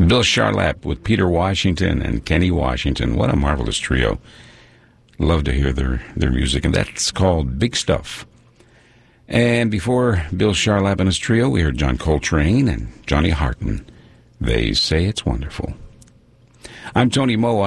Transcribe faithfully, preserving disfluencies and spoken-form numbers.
Bill Charlap with Peter Washington and Kenny Washington. What a marvelous trio. Love to hear their, their music, and that's called Big Stuff. And before Bill Charlap and his trio, we heard John Coltrane and Johnny Harton. They Say It's Wonderful. I'm Tony Moe.